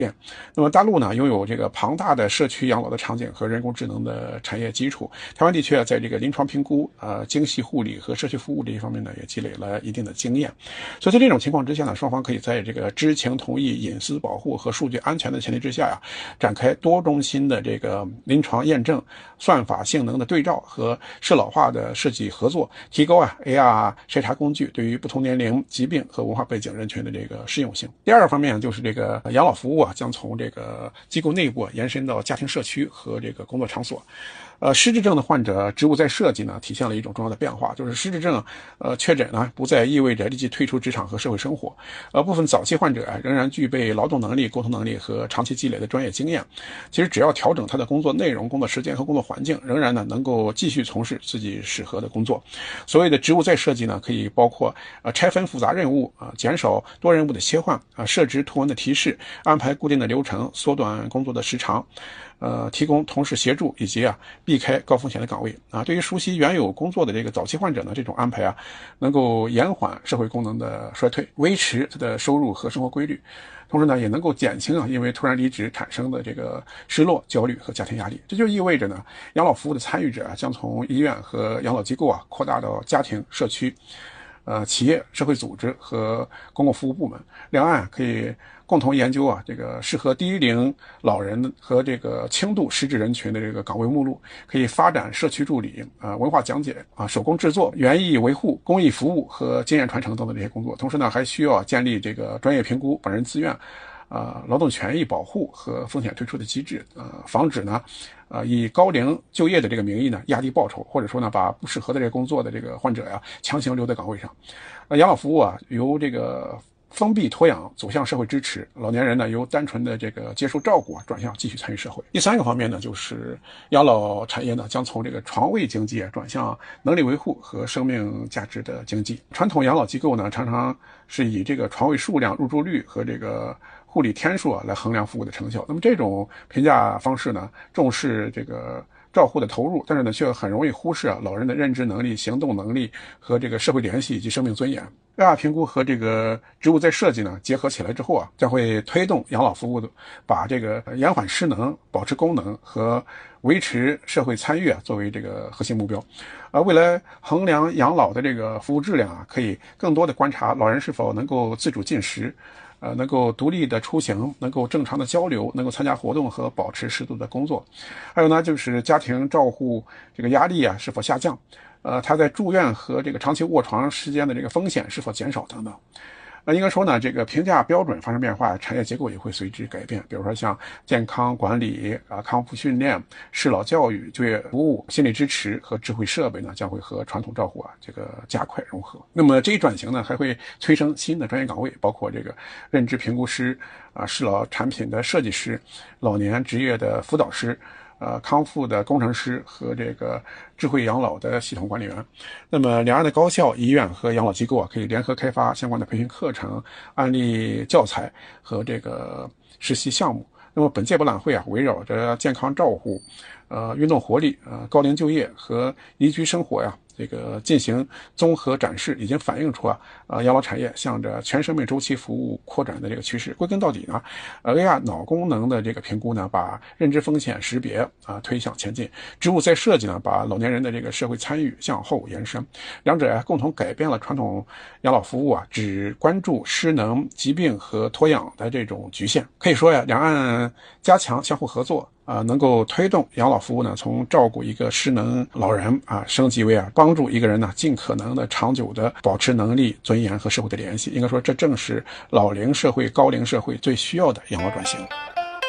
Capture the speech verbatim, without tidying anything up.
那么大陆呢，拥有这个庞大的社区养老的场景和人工智能的产业基础。台湾地区啊，在这个临床评估、呃精细护理和社区服务这一方面呢，也积累了一定的经验。所以在这种情况之下呢，双方可以在这个知情同意、隐私保护和数据安全的前提之下呀、啊，展开多中心的这个临床验证、算法性能的对照和适老化的设计合作，提高啊 A R 筛查工具对于不同年龄、疾病和文化背景人群的这个适用性。第二个方面就是这个养老服务啊，将从这个机构内部延伸到家庭社区和这个工作场所。呃，失智症的患者职务再设计呢，体现了一种重要的变化，就是失智症呃确诊呢，不再意味着立即退出职场和社会生活。呃，部分早期患者啊，仍然具备劳动能力、沟通能力和长期积累的专业经验。其实只要调整他的工作内容、工作时间和工作环境，仍然呢能够继续从事自己适合的工作。所谓的职务再设计呢，可以包括呃拆分复杂任务啊、呃，减少多任务的切换啊、呃，设置图文的提示，安排固定的流程，缩短工作的时长。呃，提供同事协助，以及啊避开高风险的岗位啊。对于熟悉原有工作的这个早期患者呢，这种安排啊，能够延缓社会功能的衰退，维持他的收入和生活规律，同时呢，也能够减轻啊因为突然离职产生的这个失落、焦虑和家庭压力。这就意味着呢，养老服务的参与者啊，将从医院和养老机构啊扩大到家庭、社区、呃企业、社会组织和公共服务部门。两岸可以共同研究啊，这个适合低龄老人和这个轻度失智人群的这个岗位目录，可以发展社区助理啊、文化讲解啊、手工制作、园艺维护、公益服务和经验传承等等这些工作。同时呢，还需要建立这个专业评估、本人自愿、啊劳动权益保护和风险退出的机制，呃，防止呢，呃以高龄就业的这个名义呢压低报酬，或者说呢把不适合的这个工作的这个患者呀强行留在岗位上。呃，养老服务啊，由这个封闭托养走向社会支持，老年人呢由单纯的这个接受照顾啊转向继续参与社会。第三个方面呢，就是养老产业呢将从这个床位经济转向能力维护和生命价值的经济。传统养老机构呢常常是以这个床位数量、入住率和这个护理天数啊来衡量服务的成效。那么这种评价方式呢，重视这个照护的投入，但是呢，却很容易忽视啊老人的认知能力、行动能力和这个社会联系以及生命尊严。A R 评估和这个职务再设计呢结合起来之后啊，将会推动养老服务的把这个延缓失能、保持功能和维持社会参与啊作为这个核心目标。呃，未来衡量养老的这个服务质量啊，可以更多的观察老人是否能够自主进食。呃，能够独立的出行，能够正常的交流，能够参加活动和保持适度的工作。还有呢，就是家庭照护这个压力啊是否下降，呃，他在住院和这个长期卧床时间的这个风险是否减少等等。呃，应该说呢，这个评价标准发生变化，产业结构也会随之改变。比如说像健康管理啊、康复训练、适老教育、就业服务、心理支持和智慧设备呢，将会和传统照护啊这个加快融合。那么这一转型呢，还会催生新的专业岗位，包括这个认知评估师啊、适老产品的设计师、老年职业的辅导师。呃，康复的工程师和这个智慧养老的系统管理员。那么两岸的高校、医院和养老机构啊，可以联合开发相关的培训课程、案例教材和这个实习项目。那么本届博览会啊，围绕着健康照护、呃运动活力、呃高龄就业和宜居生活呀，这个进行综合展示，已经反映出啊，呃养老产业向着全生命周期服务扩展的这个趋势。归根到底呢，呃 A R 脑功能的这个评估呢，把认知风险识别啊推向前进；职务再设计呢，把老年人的这个社会参与向后延伸。两者啊，共同改变了传统养老服务啊只关注失能、疾病和托养的这种局限。可以说呀，两岸加强相互合作。啊、呃，能够推动养老服务呢，从照顾一个失能老人啊，升级为啊，帮助一个人呢，尽可能的长久的保持能力、尊严和社会的联系。应该说，这正是老龄社会、高龄社会最需要的养老转型。